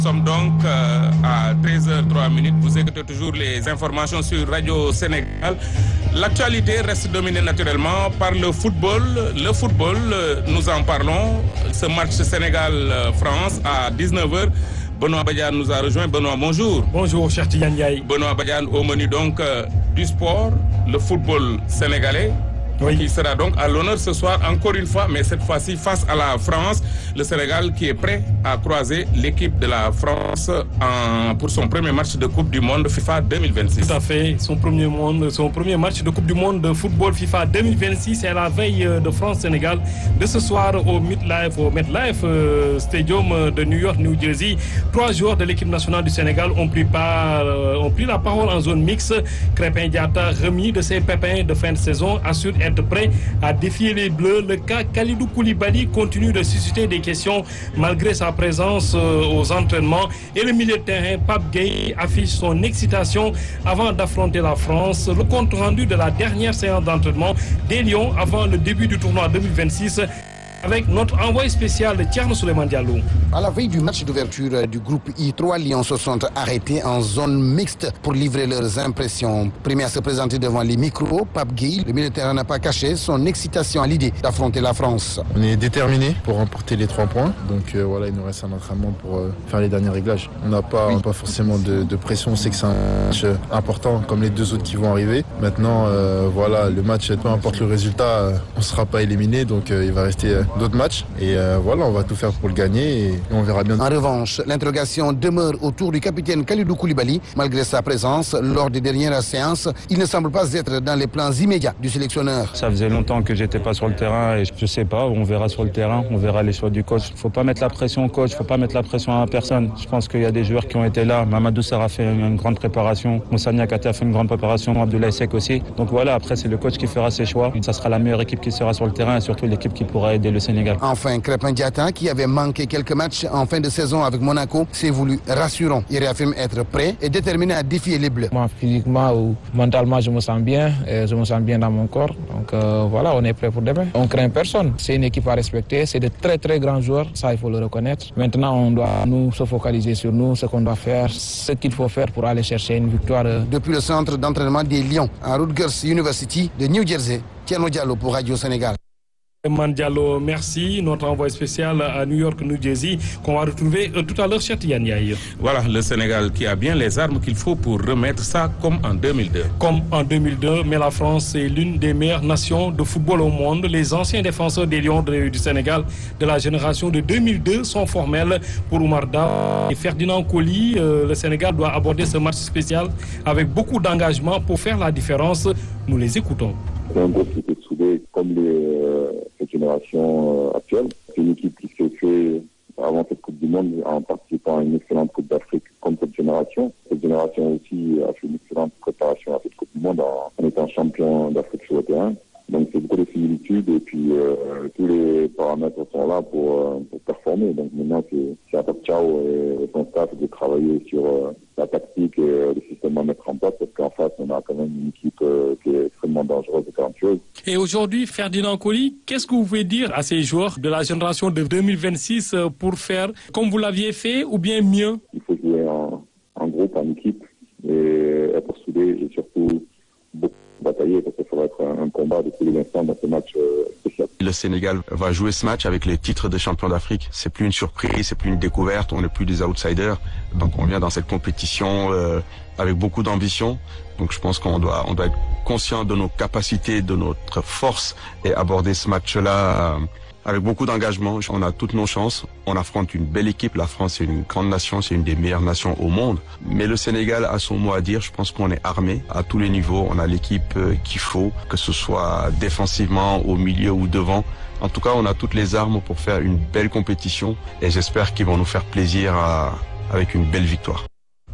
Nous sommes donc à 13h03. Vous écoutez toujours les informations sur Radio Sénégal. L'actualité reste dominée naturellement par le football. Le football, nous en parlons. Ce match Sénégal-France à 19h. Benoît Badiane nous a rejoint. Benoît, bonjour. Bonjour, cher Tidiane Ndiaye. Benoît Badiane au menu donc du sport, le football sénégalais. Oui. Qui sera donc à l'honneur ce soir, encore une fois, mais cette fois-ci face à la France. Le Sénégal qui est prêt à croiser l'équipe de la France pour son premier match de Coupe du Monde FIFA 2026. Tout à fait, son premier match de Coupe du Monde de football FIFA 2026. C'est à la veille de France-Sénégal de ce soir au MetLife Stadium de New York, New Jersey. 3 joueurs de l'équipe nationale du Sénégal ont pris la parole en zone mixte. Krépin Diatta, remis de ses pépins de fin de saison, assure être prêt à défier les Bleus. Le cas Kalidou Koulibaly continue de susciter des questions malgré sa présence aux entraînements. Et le milieu de terrain, Pape Gueye, affiche son excitation avant d'affronter la France. Le compte rendu de la dernière séance d'entraînement des Lions avant le début du tournoi 2026. Avec notre envoyé spécial Thierno Souleymane Diallo. À la veille du match d'ouverture du groupe I, 3 Lions se sont arrêtés en zone mixte pour livrer leurs impressions. Premier à se présenter devant les micros, Pape Gueye, le milieu de terrain n'a pas caché son excitation à l'idée d'affronter la France. On est déterminés pour remporter les 3 points. Donc voilà, il nous reste un entraînement pour faire les derniers réglages. On n'a pas forcément de pression. On sait que c'est un match important comme les 2 autres qui vont arriver. Maintenant, voilà, le match, peu importe le résultat, on ne sera pas éliminé. Donc il va rester d'autres matchs et voilà, on va tout faire pour le gagner et on verra bien. En revanche, l'interrogation demeure autour du capitaine Kalidou Koulibaly. Malgré sa présence lors des dernières séances, il ne semble pas être dans les plans immédiats du sélectionneur. Ça faisait longtemps que j'étais pas sur le terrain et je sais pas, on verra sur le terrain, on verra les choix du coach. Faut pas mettre la pression au coach, faut pas mettre la pression à personne. Je pense qu'il y a des joueurs qui ont été là. Mamadou Sarr a fait une grande préparation, Moussa Niakhaté a fait une grande préparation, Abdoulaye Seck aussi. Donc voilà, après c'est le coach qui fera ses choix. Ça sera la meilleure équipe qui sera sur le terrain et surtout l'équipe qui pourra aider le Sénégal. Enfin, Krépin Diatta, qui avait manqué quelques matchs en fin de saison avec Monaco, s'est voulu rassurant. Il réaffirme être prêt et déterminé à défier les Bleus. Moi, physiquement ou mentalement, je me sens bien. Je me sens bien dans mon corps. Donc voilà, on est prêt pour demain. On craint personne. C'est une équipe à respecter. C'est de très très grands joueurs. Ça, il faut le reconnaître. Maintenant, on doit nous se focaliser sur nous, ce qu'on doit faire, ce qu'il faut faire pour aller chercher une victoire. Depuis le centre d'entraînement des Lions à Rutgers University de New Jersey, Thierno Diallo pour Radio Sénégal. Diallo, merci. Notre envoyé spécial à New York, New Jersey, qu'on va retrouver tout à l'heure chez Tidiane Ndiaye. Voilà, le Sénégal qui a bien les armes qu'il faut pour remettre ça comme en 2002. Comme en 2002, mais la France est l'une des meilleures nations de football au monde. Les anciens défenseurs des Lions du Sénégal de la génération de 2002 sont formels pour Oumar Da et Ferdinand Coly. Le Sénégal doit aborder ce match spécial avec beaucoup d'engagement pour faire la différence. Nous les écoutons. C'est un groupe qui était soudé comme cette génération actuelle. C'est une équipe qui s'est fait avant cette Coupe du Monde en participant à une excellente Coupe d'Afrique comme cette génération. Cette génération aussi a fait une excellente préparation à cette Coupe du Monde en étant champion d'Afrique sur le terrain. Donc c'est beaucoup de similitudes et puis tous les paramètres sont là pour performer. Donc maintenant c'est à Pape Thiaw et son staff de travailler sur la tactique et le système à mettre en place parce qu'en face on a quand même une équipe qui est extrêmement dangereuse et talentueuse. Et aujourd'hui, Ferdinand Coly, qu'est-ce que vous pouvez dire à ces joueurs de la génération de 2026 pour faire comme vous l'aviez fait ou bien mieux? Il faut jouer en groupe, en équipe et être soudé et surtout beaucoup batailler parce que ça va être un combat de tous les instants dans ce match spécial. Le Sénégal va jouer ce match avec les titres de champion d'Afrique. C'est plus une surprise, c'est plus une découverte, on n'est plus des outsiders. Donc on vient dans cette compétition avec beaucoup d'ambition. Donc je pense qu'on doit être conscient de nos capacités, de notre force et aborder ce match-là avec beaucoup d'engagement. On a toutes nos chances. On affronte une belle équipe. La France, c'est une grande nation, c'est une des meilleures nations au monde. Mais le Sénégal a son mot à dire. Je pense qu'on est armé à tous les niveaux. On a l'équipe qu'il faut, que ce soit défensivement, au milieu ou devant. En tout cas, on a toutes les armes pour faire une belle compétition et j'espère qu'ils vont nous faire plaisir avec une belle victoire.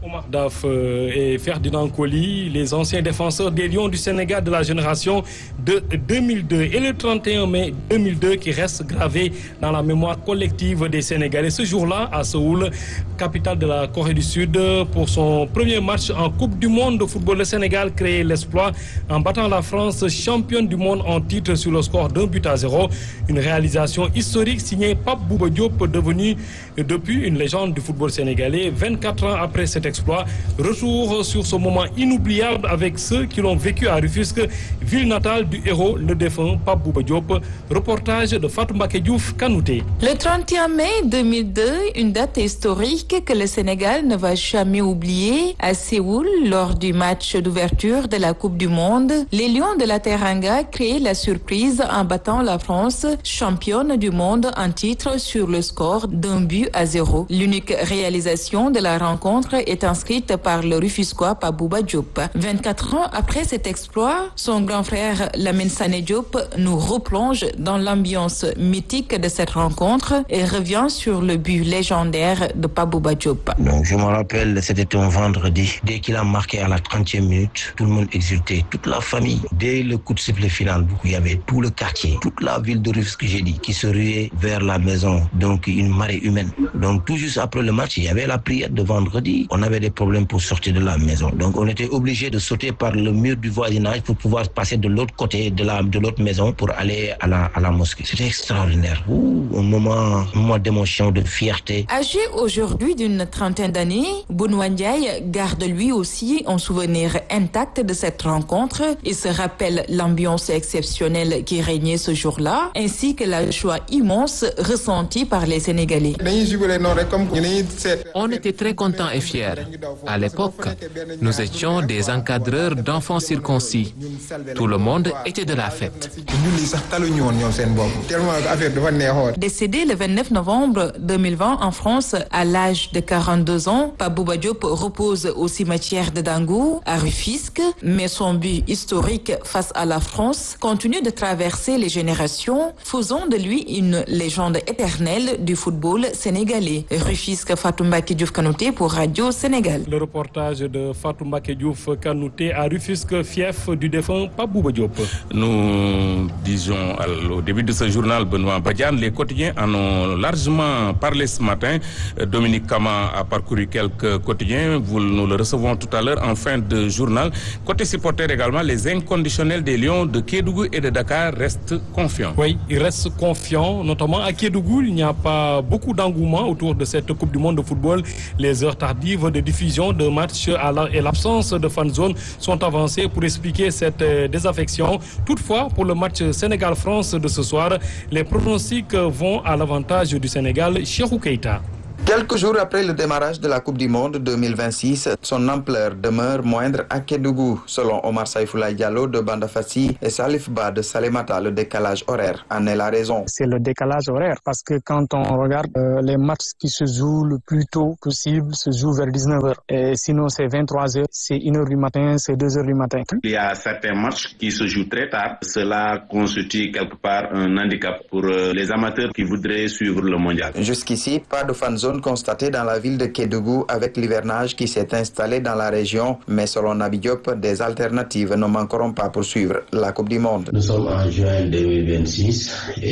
Omar Daf et Ferdinand Coly, les anciens défenseurs des Lions du Sénégal de la génération de 2002. Et le 31 mai 2002 qui reste gravé dans la mémoire collective des Sénégalais. Ce jour-là, à Séoul, capitale de la Corée du Sud, pour son premier match en Coupe du Monde de football, le Sénégal crée l'exploit en battant la France, championne du monde en titre sur le score d'1-0. Une réalisation historique signée Pape Bouba Diop, devenu depuis une légende du football sénégalais. 24 ans après cet exploit, retour sur ce moment inoubliable avec ceux qui l'ont vécu à Rufisque, ville natale du héros, le défunt Pape Bouba Diop. Reportage de Fatou Mbacké Diouf Kanouté. Le 31 mai 2002, une date historique que le Sénégal ne va jamais oublier. À Séoul, lors du match d'ouverture de la Coupe du Monde, les Lions de la Teranga créent la surprise en battant la France, championne du monde en titre sur le score d'1-0. L'unique réalisation de la rencontre est inscrite par le Rufisquois Pape Bouba Diop. 24 ans après cet exploit, son grand frère Lamine Sané Diop nous replonge dans l'ambiance mythique de cette rencontre et revient sur le but légendaire de Pape Bouba Diop. Donc, je me rappelle, c'était un vendredi. Dès qu'il a marqué à la 30e minute, tout le monde exultait, toute la famille. Dès le coup de sifflet final, il y avait tout le quartier, toute la ville de Rufisque, j'ai dit, qui se ruait vers la maison. Donc, une marée humaine. Donc, tout juste après le match, il y avait la prière de vendredi. On avait des problèmes pour sortir de la maison. Donc, on était obligé de sauter par le mur du voisinage pour pouvoir passer de l'autre côté de l'autre maison pour aller à la mosquée. C'était extraordinaire. Un moment d'émotion, de fierté. Âgé aujourd'hui d'une trentaine d'années, Benoît Ndiaye garde lui aussi un souvenir intact de cette rencontre. Il se rappelle l'ambiance exceptionnelle qui régnait ce jour-là, ainsi que la joie immense ressentie par les Sénégalais. On était très contents et fiers. À l'époque, nous étions des encadreurs d'enfants circoncis. Tout le monde était de la fête. Décédé le 29 novembre 2020 en France à l'âge de 42 ans, Pape Bouba Diop repose au cimetière de Dangou à Rufisque, mais son but historique face à la France continue de traverser les générations, faisant de lui une légende éternelle du football sénégalais. Rufisque, Fatou Mbacké Diouf Kanouté pour Radio Sénégal. Le reportage de Fatou Mbacké Diouf Kanouté à Rufisque, fief du défunt Pape Bouba Diop. Nous disions au début de ce journal, Benoît Badiane, les quotidiens en ont largement parlé ce matin. Dominique Kama a parcouru quelques quotidiens. Nous le recevons tout à l'heure en fin de journal. Côté supporter également, les inconditionnels des Lions de Kédougou et de Dakar restent confiants. Oui, ils restent confiants, notamment à Kédougou. Il n'y a pas beaucoup d'engouement autour de cette Coupe du Monde de football. Les heures tardives de diffusion de matchs et l'absence de fan zone sont avancées pour expliquer cette désaffection. Toutefois, pour le match Sénégal-France de ce soir, les pronostics vont à l'avantage du Sénégal. Cheikhou Keita. Quelques jours après le démarrage de la Coupe du Monde 2026, son ampleur demeure moindre à Kédougou. Selon Omar Saïfoulaye Diallo de Bandafassi et Salif Ba de Salémata, le décalage horaire en est la raison. C'est le décalage horaire parce que quand on regarde les matchs qui se jouent le plus tôt possible, se jouent vers 19h. Et sinon c'est 23h, c'est 1h du matin, c'est 2h du matin. Il y a certains matchs qui se jouent très tard. Cela constitue quelque part un handicap pour les amateurs qui voudraient suivre le mondial. Jusqu'ici, pas de fan zone constatée dans la ville de Kédougou avec l'hivernage qui s'est installé dans la région. Mais selon Nabi Diop, des alternatives ne manqueront pas pour suivre la Coupe du Monde. Nous sommes en juin 2026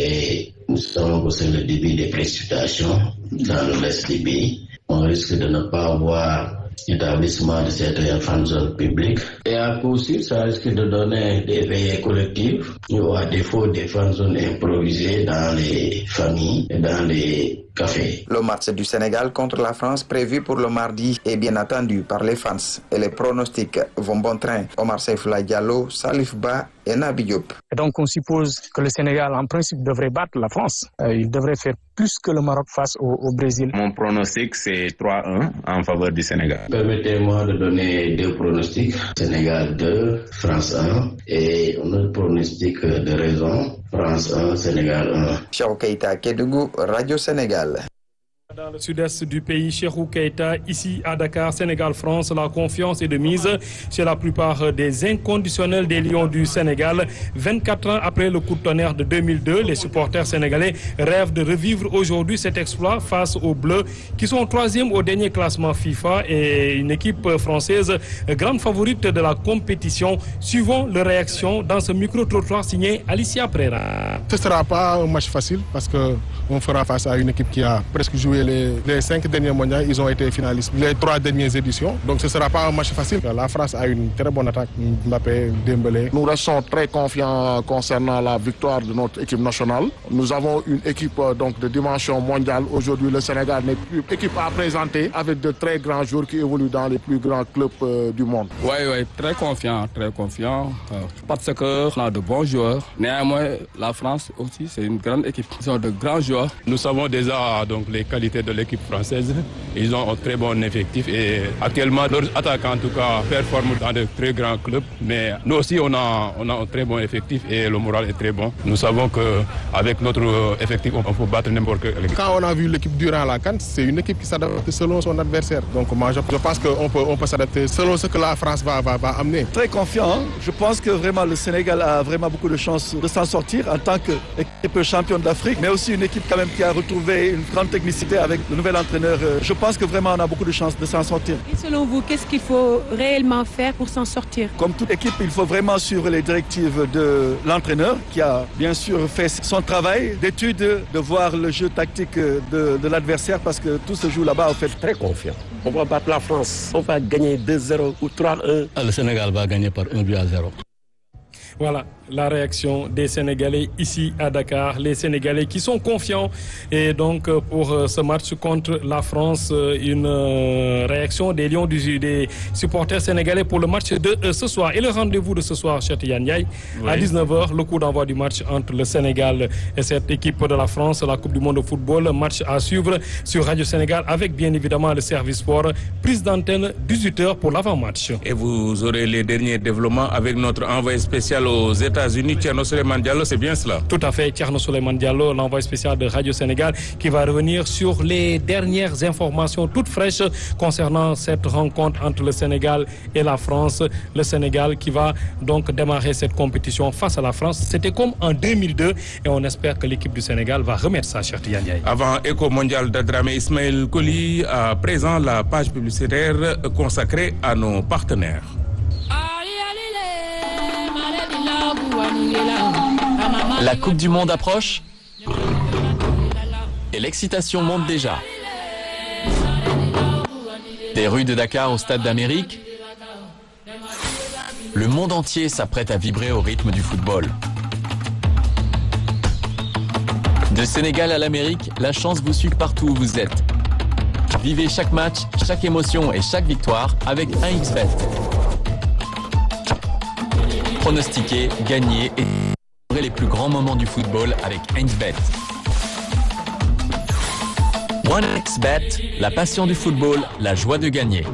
et nous savons que c'est le début des précipitations dans le l'est du pays. On risque de ne pas avoir établissement de cette fan zone publique. Et à coup sûr, ça risque de donner des veillées collectives ou à défaut des fan zones improvisées dans les familles et dans les cafés. Le match du Sénégal contre la France prévu pour le mardi est bien attendu par les fans et les pronostics vont bon train. Omar Saïfoulaye Diallo, Salif Ba et Nabi Diop. Et donc on suppose que le Sénégal en principe devrait battre la France. Il devrait faire plus que le Maroc face au Brésil. Mon pronostic c'est 3-1 en faveur du Sénégal. Permettez-moi de donner deux pronostics. Sénégal 2, France 1 et un autre pronostic de raison. France 1, Sénégal 1. Cheikhou Keita, Kédougou, Radio Sénégal. Dans le sud-est du pays, Cheikhou Keita, ici à Dakar, Sénégal-France, la confiance est de mise chez la plupart des inconditionnels des Lions du Sénégal. 24 ans après le coup de tonnerre de 2002, les supporters sénégalais rêvent de revivre aujourd'hui cet exploit face aux Bleus qui sont 3e au dernier classement FIFA et une équipe française grande favorite de la compétition. Suivons les réactions dans ce micro-trottoir signé Alicia Prera. Ce ne sera pas un match facile parce qu'on fera face à une équipe qui a presque joué les 5 derniers mondiaux. Ils ont été finalistes les 3 dernières éditions. Donc ce ne sera pas un match facile. La France a une très bonne attaque. Mbappé, Dembélé. Nous restons très confiants concernant la victoire de notre équipe nationale. Nous avons une équipe donc, de dimension mondiale. Aujourd'hui, le Sénégal n'est plus équipe à présenter avec de très grands joueurs qui évoluent dans les plus grands clubs du monde. Oui, très confiant. Parce qu'on a de bons joueurs. Néanmoins, la France aussi, c'est une grande équipe. Ils ont de grands joueurs. Nous savons déjà donc, les qualités de l'équipe française. Ils ont un très bon effectif et actuellement, leurs attaquants en tout cas performent dans de très grands clubs. Mais nous aussi, on a un très bon effectif et le moral est très bon. Nous savons qu'avec notre effectif, on peut battre n'importe quelle équipe. Quand on a vu l'équipe durant la CAN, c'est une équipe qui s'adapte selon son adversaire. Donc moi, je pense qu'on peut s'adapter selon ce que la France va amener. Très confiant. Hein? Je pense que vraiment le Sénégal a vraiment beaucoup de chances de s'en sortir en tant qu'équipe championne d'Afrique, mais aussi une équipe quand même qui a retrouvé une grande technicité avec le nouvel entraîneur. Je pense que vraiment on a beaucoup de chances de s'en sortir. Et selon vous, qu'est-ce qu'il faut réellement faire pour s'en sortir? Comme toute équipe, il faut vraiment suivre les directives de l'entraîneur qui a bien sûr fait son travail d'étude, de voir le jeu tactique de l'adversaire parce que tout se joue là-bas en fait. Très confiant. On va battre la France. On va gagner 2-0 ou 3-1. Le Sénégal va gagner par 1-0. Voilà la réaction des Sénégalais ici à Dakar, les Sénégalais qui sont confiants et donc pour ce match contre la France, une réaction des Lions des supporters sénégalais pour le match de ce soir. Et le rendez-vous de ce soir, Cheikh Tidiane Ndiaye, à 19h, le coup d'envoi du match entre le Sénégal et cette équipe de la France, la Coupe du Monde de football, match à suivre sur Radio Sénégal avec bien évidemment le service sport, prise d'antenne 18h pour l'avant-match. Et vous aurez les derniers développements avec notre envoyé spécial aux États-Unis, Thierno Souleymane Diallo, c'est bien cela? Tout à fait, Thierno Souleymane Diallo, l'envoyé spécial de Radio Sénégal, qui va revenir sur les dernières informations toutes fraîches concernant cette rencontre entre le Sénégal et la France. Le Sénégal qui va donc démarrer cette compétition face à la France. C'était comme en 2002 et on espère que l'équipe du Sénégal va remettre ça, Cheikh Tidiane Ndiaye. Avant Éco Mondial d'Adramé, Ismaël Koli, à présent la page publicitaire consacrée à nos partenaires. La Coupe du Monde approche et l'excitation monte déjà. Des rues de Dakar au Stade d'Amérique, le monde entier s'apprête à vibrer au rythme du football. De Sénégal à l'Amérique, la chance vous suit partout où vous êtes. Vivez chaque match, chaque émotion et chaque victoire avec 1xBet. Pronostiquer, gagner et découvrir les plus grands moments du football avec 1xBet. 1xBet, la passion du football, la joie de gagner.